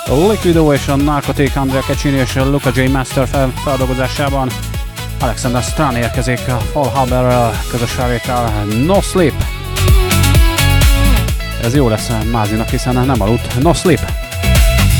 Liquido és a Narcotic, Andrea Caccini és Luca J. Master feldolgozásában. Alexander Strani érkezik a Fall Harbor közös felvétel, No Sleep. Ez jó lesz Mázinak, hiszen nem aludt. No Sleep.